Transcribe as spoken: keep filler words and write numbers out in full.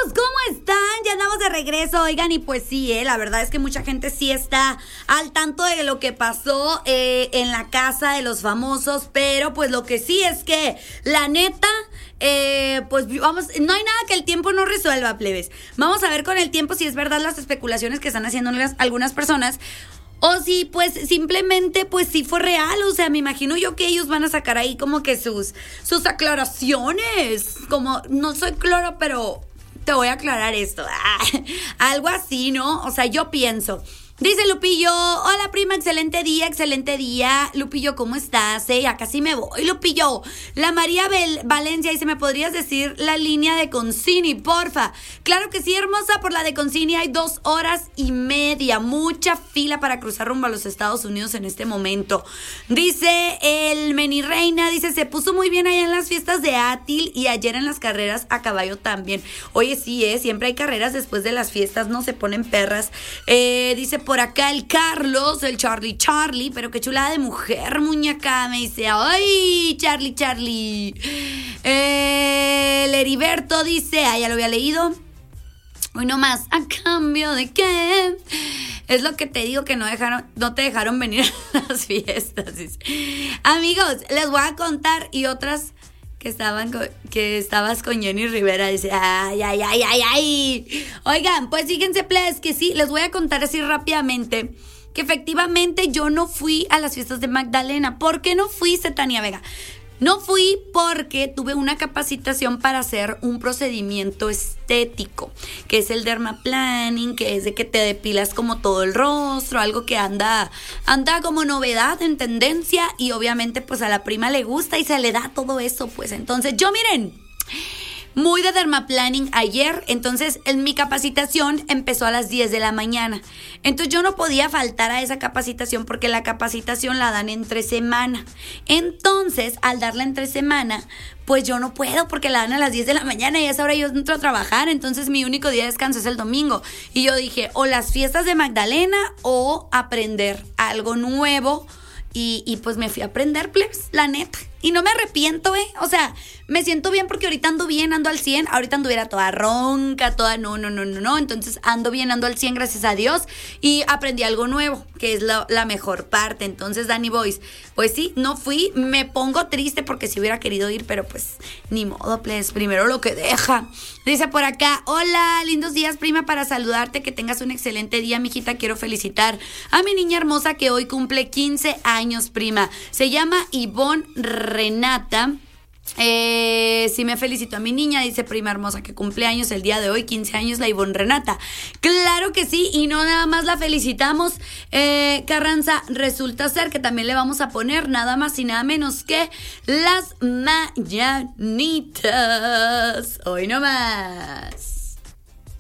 ¿cómo están? Ya andamos de regreso, oigan, y pues sí, eh, la verdad es que mucha gente sí está al tanto de lo que pasó eh, en la casa de los famosos, pero pues lo que sí es que, la neta, eh, pues vamos, no hay nada que el tiempo no resuelva, plebes. Vamos a ver con el tiempo si es verdad las especulaciones que están haciendo algunas personas, o si pues simplemente pues sí fue real. O sea, me imagino yo que ellos van a sacar ahí como que sus, sus aclaraciones, como no soy cloro, pero te voy a aclarar esto. Algo así, ¿no? O sea, yo pienso. Dice Lupillo, hola prima, excelente día, excelente día. Lupillo, ¿cómo estás? Eh, ya casi me voy, Lupillo. La María Bel- Valencia dice, ¿me podrías decir la línea de Concini, porfa? Claro que sí, hermosa, por la de Concini hay dos horas y media. Mucha fila para cruzar rumbo a los Estados Unidos en este momento. Dice el Meni Reina, dice, se puso muy bien allá en las fiestas de Átil y ayer en las carreras a caballo también. Oye, sí, eh, siempre hay carreras después de las fiestas, no se ponen perras. Eh, dice, por acá el Carlos, el Charlie Charlie, pero qué chulada de mujer, muñeca, me dice, ay, Charlie Charlie. Eh, el Heriberto dice, ah, ya lo había leído. Hoy nomás, ¿a cambio de qué? Es lo que te digo, que no dejaron, no te dejaron venir a las fiestas. Dice. Amigos, les voy a contar, y otras que estaban con, que estabas con Jenny Rivera, dice, ay, ay, ay, ay, ay. Oigan, pues fíjense, please, que sí, les voy a contar así rápidamente, que efectivamente yo no fui a las fiestas de Magdalena. ¿Por qué no fuiste, Tania Vega? No fui porque tuve una capacitación para hacer un procedimiento estético, que es el dermaplaning, que es de que te depilas como todo el rostro, algo que anda, anda como novedad en tendencia, y obviamente pues a la prima le gusta y se le da todo eso, pues entonces yo, miren, muy de dermaplaning ayer. Entonces en mi capacitación empezó a las diez de la mañana, entonces yo no podía faltar a esa capacitación porque la capacitación la dan entre semana. Entonces al darla entre semana pues yo no puedo porque la dan a las diez de la mañana y a esa hora yo entro a trabajar. Entonces mi único día de descanso es el domingo, y yo dije, o las fiestas de Magdalena o aprender algo nuevo. Y, y pues me fui a aprender, plebs, la neta. Y no me arrepiento, ¿eh? O sea, me siento bien porque ahorita ando bien, ando al cien. Ahorita anduviera toda ronca, toda no, no, no, no, no. Entonces ando bien, ando al cien, gracias a Dios. Y aprendí algo nuevo, que es la, la mejor parte. Entonces, Dani Boys, pues sí, no fui. Me pongo triste porque si hubiera querido ir, pero pues ni modo, plebs. Primero lo que deja. Dice por acá, hola, lindos días, prima, para saludarte, que tengas un excelente día, mijita. Quiero felicitar a mi niña hermosa que hoy cumple quince años, prima. Se llama Ivonne Renata. Eh, sí me felicito a mi niña, dice prima hermosa, que cumple años el día de hoy, quince años, la Ivonne Renata. Claro que sí, y no nada más la felicitamos, eh, Carranza, resulta ser que también le vamos a poner nada más y nada menos que las mañanitas. Hoy no más.